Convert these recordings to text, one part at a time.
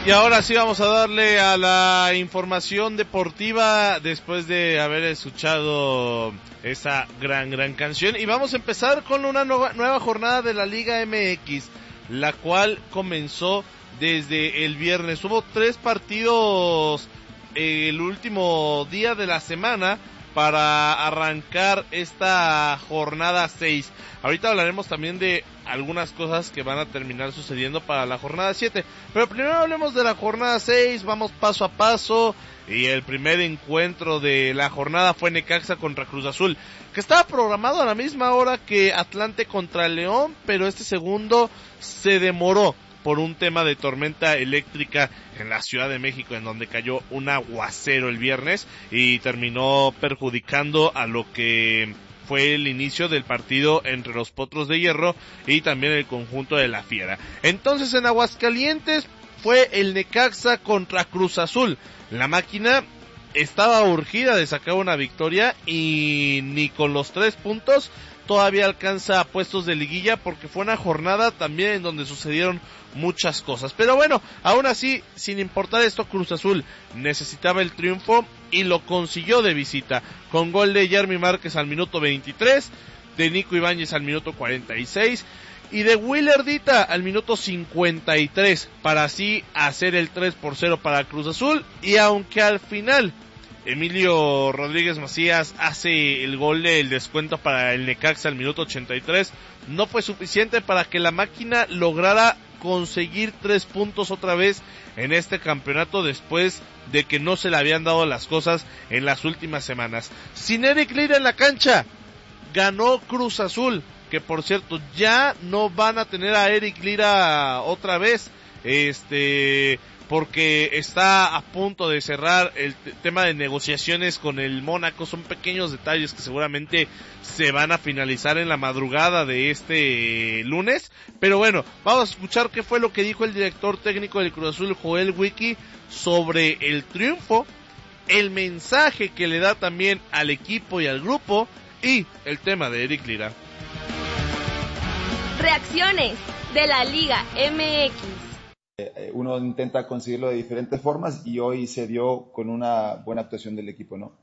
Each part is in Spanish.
Y ahora sí vamos a darle a la información deportiva después de haber escuchado esa gran canción. Y vamos a empezar con una nueva jornada de la Liga MX, la cual comenzó desde el viernes. Hubo 3 partidos el último día de la semana para arrancar esta jornada 6. Ahorita hablaremos también de algunas cosas que van a terminar sucediendo para la jornada 7. Pero primero hablemos de la jornada 6, vamos paso a paso. Y el primer encuentro de la jornada fue Necaxa contra Cruz Azul, que estaba programado a la misma hora que Atlante contra León, pero este segundo se demoró por un tema de tormenta eléctrica en la Ciudad de México, en donde cayó un aguacero el viernes y terminó perjudicando a lo que fue el inicio del partido entre los Potros de Hierro y también el conjunto de la Fiera. Entonces en Aguascalientes fue el Necaxa contra Cruz Azul. La máquina estaba urgida de sacar una victoria y ni con los 3 puntos todavía alcanza a puestos de liguilla, porque fue una jornada también en donde sucedieron muchas cosas. Pero bueno, aún así, sin importar esto, Cruz Azul necesitaba el triunfo y lo consiguió de visita, con gol de Yermi Márquez al minuto 23, de Nico Ibáñez al minuto 46 y de Willer Dita al minuto 53, para así hacer el 3-0 para Cruz Azul. Y aunque al final Emilio Rodríguez Macías hace el gol del descuento para el Necaxa al minuto 83, no fue suficiente para que la máquina lograra conseguir 3 puntos otra vez en este campeonato, después de que no se le habían dado las cosas en las últimas semanas. Sin Eric Lira en la cancha, ganó Cruz Azul, que por cierto ya no van a tener a Eric Lira otra vez, porque está a punto de cerrar el tema de negociaciones con el Mónaco. Son pequeños detalles que seguramente se van a finalizar en la madrugada de este lunes. Pero bueno, vamos a escuchar qué fue lo que dijo el director técnico del Cruz Azul, Joel Wiki, sobre el triunfo, el mensaje que le da también al equipo y al grupo, y el tema de Eric Lira. Reacciones de la Liga MX. Uno intenta conseguirlo de diferentes formas y hoy se dio con una buena actuación del equipo, ¿no?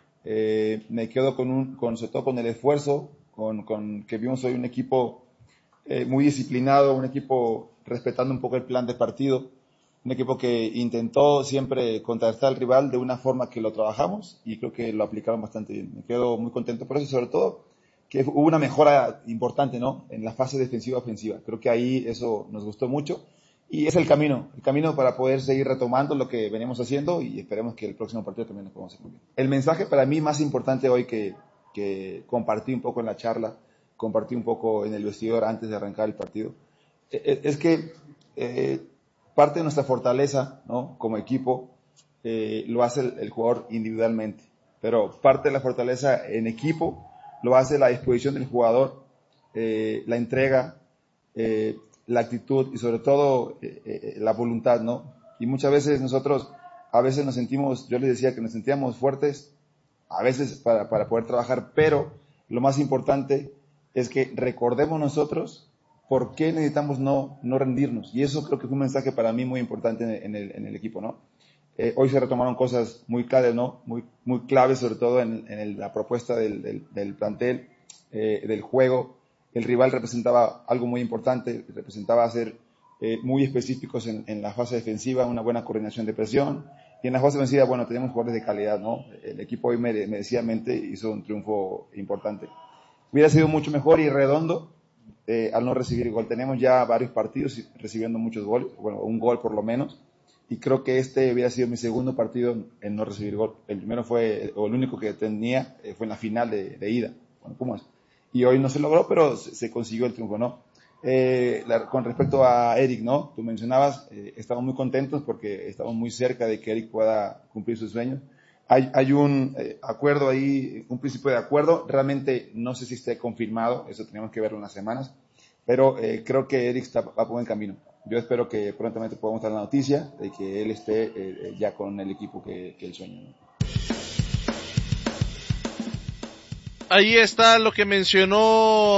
Me quedo sobre todo con el esfuerzo, con que vimos hoy un equipo muy disciplinado, un equipo respetando un poco el plan de partido, un equipo que intentó siempre contrarrestar al rival de una forma que lo trabajamos y creo que lo aplicaron bastante bien. Me quedo muy contento por eso, y sobre todo que hubo una mejora importante, ¿no?, en la fase defensiva-ofensiva. Creo que ahí eso nos gustó mucho. Y es el camino para poder seguir retomando lo que venimos haciendo, y esperemos que el próximo partido también lo podamos hacer muy bien. El mensaje para mí más importante hoy que compartí un poco en la charla, compartí un poco en el vestidor antes de arrancar el partido, es que parte de nuestra fortaleza, ¿no?, como equipo, lo hace el jugador individualmente, pero parte de la fortaleza en equipo lo hace la disposición del jugador, la entrega, la actitud y sobre todo la voluntad, ¿no? Y muchas veces nosotros, nos sentimos, yo les decía que nos sentíamos fuertes, a veces para poder trabajar, pero lo más importante es que recordemos nosotros por qué necesitamos no rendirnos. Y eso creo que fue un mensaje para mí muy importante en el equipo, ¿no? Hoy se retomaron cosas muy claves, ¿no? Muy claves, sobre todo en la propuesta del plantel, del juego. El rival representaba algo muy importante, representaba ser muy específicos en la fase defensiva, una buena coordinación de presión, y en la fase ofensiva, bueno, tenemos jugadores de calidad, ¿no? El equipo hoy merecidamente hizo un triunfo importante. Hubiera sido mucho mejor y redondo al no recibir gol. Tenemos ya varios partidos recibiendo muchos goles, bueno, un gol por lo menos, y creo que este hubiera sido mi segundo partido en no recibir gol. El primero fue, o el único que tenía, fue en la final de ida, con Pumas. Y hoy no se logró, pero se consiguió el triunfo, ¿no? Con respecto a Eric, ¿no? Tú mencionabas, estamos muy contentos porque estamos muy cerca de que Eric pueda cumplir sus sueños. Hay un acuerdo ahí, un principio de acuerdo. Realmente no sé si esté confirmado, eso tenemos que verlo en las semanas, pero creo que Eric va por buen camino. Yo espero que prontamente podamos dar la noticia de que él esté ya con el equipo que él sueña, ¿no? Ahí está lo que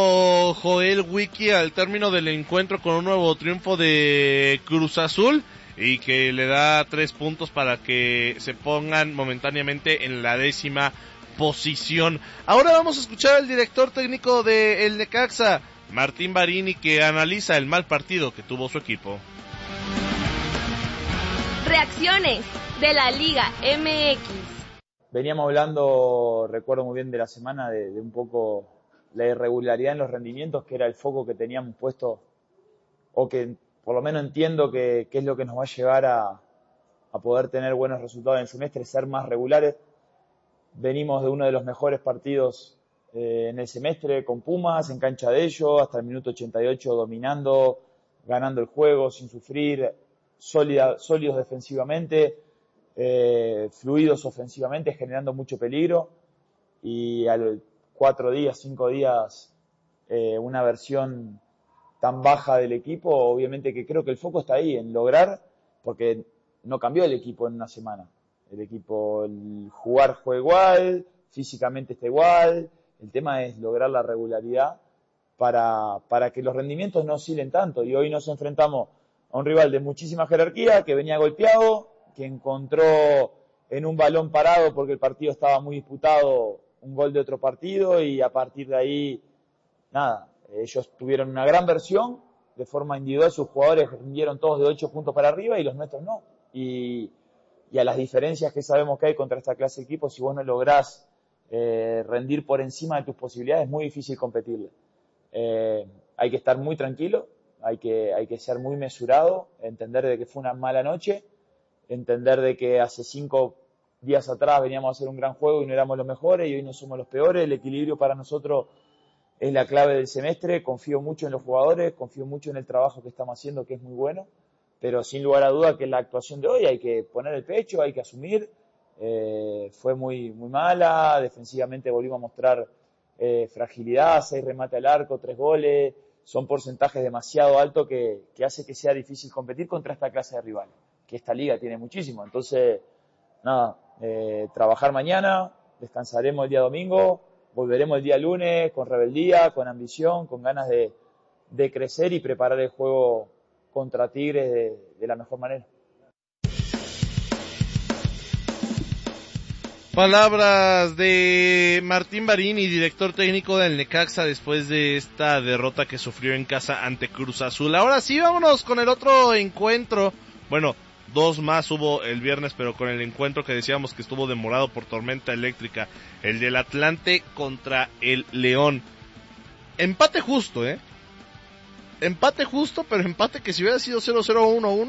mencionó Joel Wiki al término del encuentro, con un nuevo triunfo de Cruz Azul. y que le da 3 puntos para que se pongan momentáneamente en la 10ª posición. Ahora vamos a escuchar al director técnico de el Necaxa, Martín Barini, que analiza el mal partido que tuvo su equipo. Reacciones de la Liga MX. Veníamos hablando, recuerdo muy bien de la semana, de un poco la irregularidad en los rendimientos, que era el foco que teníamos puesto, o que por lo menos entiendo que es lo que nos va a llevar a poder tener buenos resultados en el semestre, ser más regulares. Venimos de uno de los mejores partidos en el semestre con Pumas, en cancha de ellos, hasta el minuto 88 dominando, ganando el juego sin sufrir, sólidos defensivamente, fluidos ofensivamente, generando mucho peligro. Y a los 4 días, 5 días, una versión tan baja del equipo, obviamente que creo que el foco está ahí, en lograr, porque no cambió el equipo en una semana. El equipo, el jugar juega igual, físicamente está igual. El tema es lograr la regularidad para que los rendimientos no oscilen tanto. Y hoy nos enfrentamos a un rival de muchísima jerarquía, que venía golpeado, que encontró en un balón parado, porque el partido estaba muy disputado, un gol de otro partido, y a partir de ahí, nada, ellos tuvieron una gran versión, de forma individual sus jugadores rindieron todos de 8 puntos para arriba y los nuestros no. Y a las diferencias que sabemos que hay contra esta clase de equipos, si vos no lográs rendir por encima de tus posibilidades, es muy difícil competirle. Hay que estar muy tranquilo, hay que ser muy mesurado, entender de que fue una mala noche, entender de que hace 5 días atrás veníamos a hacer un gran juego y no éramos los mejores y hoy no somos los peores. El equilibrio para nosotros es la clave del semestre. Confío mucho en los jugadores, confío mucho en el trabajo que estamos haciendo, que es muy bueno, pero sin lugar a duda que la actuación de hoy hay que poner el pecho, hay que asumir. Fue muy mala, defensivamente volvimos a mostrar fragilidad, 6 remates al arco, 3 goles, son porcentajes demasiado altos que hace que sea difícil competir contra esta clase de rivales, que esta liga tiene muchísimo. Entonces, nada, trabajar mañana, descansaremos el día domingo, volveremos el día lunes con rebeldía, con ambición, con ganas de crecer y preparar el juego contra Tigres de la mejor manera. Palabras de Martín Barini, director técnico del Necaxa, después de esta derrota que sufrió en casa ante Cruz Azul. Ahora sí, vámonos con el otro encuentro. Bueno, 2 más hubo el viernes, pero con el encuentro que decíamos que estuvo demorado por tormenta eléctrica, el del Atlante contra el León. Empate justo, Empate justo, pero empate que si hubiera sido 0-0 o 1-1,